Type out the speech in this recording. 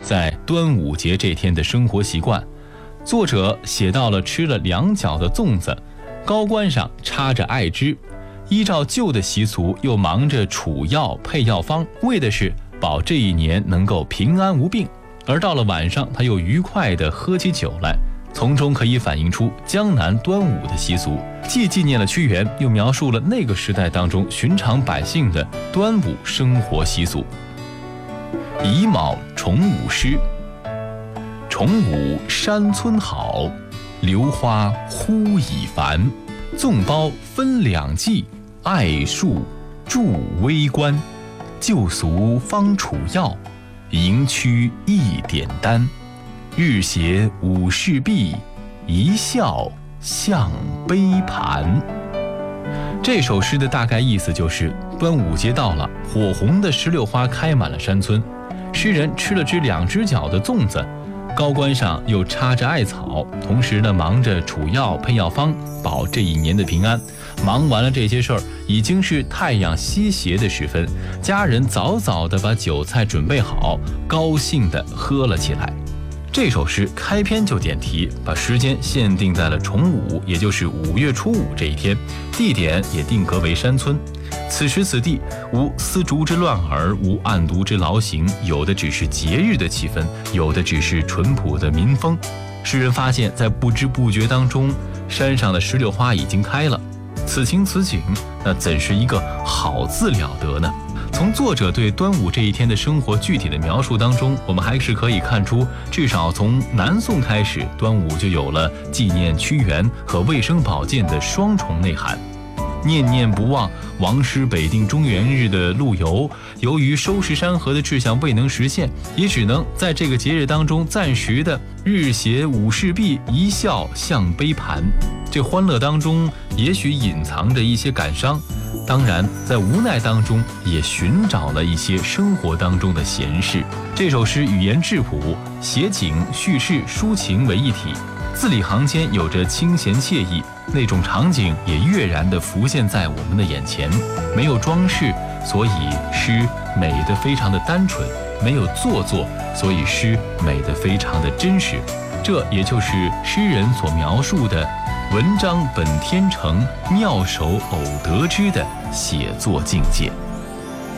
在端午节这天的生活习惯。作者写到了吃了2角的粽子，高冠上插着艾枝，依照旧的习俗，又忙着储药配药方，为的是保这一年能够平安无病。而到了晚上，他又愉快地喝起酒来，从中可以反映出江南端午的习俗，既纪念了屈原，又描述了那个时代当中寻常百姓的端午生活习俗。乙卯重午诗。重午山村好，榴花忽已繁。粽包分2季，艾树助微观。旧俗方储药，营区一点丹。日斜午市壁，一笑向杯盘。这首诗的大概意思就是，端午节到了，火红的石榴花开满了山村，诗人吃了2只角的粽子，高冠上又插着艾草，同时呢忙着储药配药方，保这一年的平安。忙完了这些事儿，已经是太阳西斜的时分，家人早早地把酒菜准备好，高兴地喝了起来。这首诗开篇就点题，把时间限定在了重午，也就是5月初5这一天，地点也定格为山村。此时此地无丝竹之乱耳，无案牍之劳形，有的只是节日的气氛，有的只是淳朴的民风。诗人发现，在不知不觉当中，山上的石榴花已经开了。此情此景，那怎是一个好字了得呢？从作者对端午这一天的生活具体的描述当中，我们还是可以看出，至少从南宋开始，端午就有了纪念屈原和卫生保健的双重内涵。念念不忘王师北定中原日的陆游，由于收拾山河的志向未能实现，也只能在这个节日当中暂时的日斜午市壁，一笑向杯盘。这欢乐当中也许隐藏着一些感伤，当然在无奈当中也寻找了一些生活当中的闲事。这首诗语言质朴，写景叙事抒情为一体，字里行间有着清闲惬意，那种场景也跃然地浮现在我们的眼前。没有装饰，所以诗美得非常的单纯；没有做作，所以诗美得非常的真实。这也就是诗人所描述的文章本天成，妙手偶得之的写作境界。